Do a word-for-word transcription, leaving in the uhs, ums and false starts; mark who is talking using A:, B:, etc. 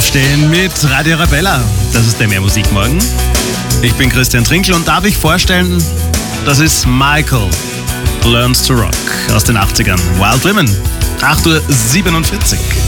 A: Aufstehen mit Radio Arabella. Das ist der Mehrmusikmorgen. Ich bin Christian Trinkl und darf ich vorstellen, das ist Michael Learns to Rock aus den achtzigern. Wild Women, acht Uhr siebenundvierzig.